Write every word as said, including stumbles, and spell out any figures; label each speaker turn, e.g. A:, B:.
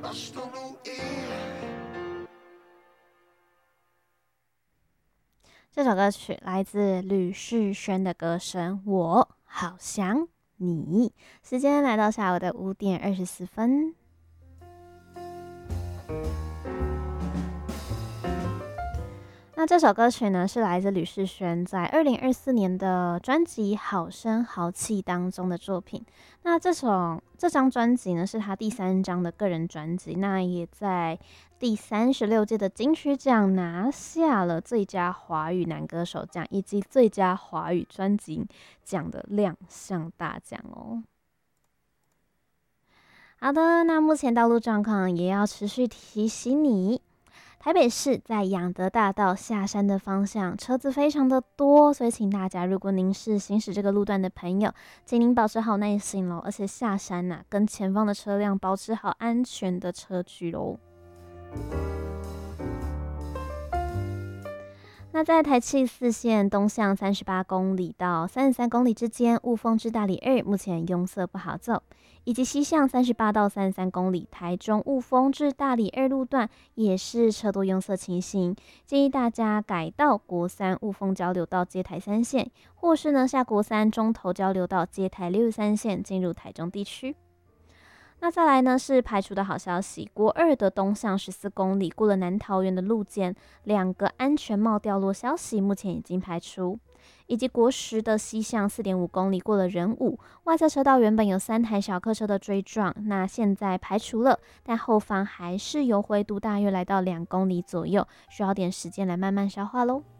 A: 这首歌曲来自吕士轩的歌声《我好想你》。时间来到下午的五点二十四分。那这首歌曲呢，是来自吕士轩在二零二四年的专辑《好声好气》当中的作品。那这首这张专辑呢，是他第三张的个人专辑，那也在第三十六届的金曲奖拿下了最佳华语男歌手奖以及最佳华语专辑奖的两项大奖哦。好的，那目前道路状况也要持续提醒你。台北市在仰德大道下山的方向车子非常的多，所以请大家，如果您是行驶这个路段的朋友，请您保持好耐心咯，而且下山呐、啊，跟前方的车辆保持好安全的车距咯。那在台七四线东向三十八公里到三十三公里之间，雾峰至大里二目前拥塞不好走，以及西向三十八到三十三公里台中雾峰至大里二路段也是车多拥塞情形，建议大家改道国三雾峰交流道接台三线，或是呢下国三中投交流道接台六十三线进入台中地区。那再来呢是排除的好消息，国二的东向十四公里过了南桃园的路肩，两个安全帽掉落消息目前已经排除，以及国十的西向四点五公里过了仁武，外侧车道原本有三台小客车的追撞，那现在排除了，但后方还是有回读大约来到两公里左右，需要点时间来慢慢消化咯。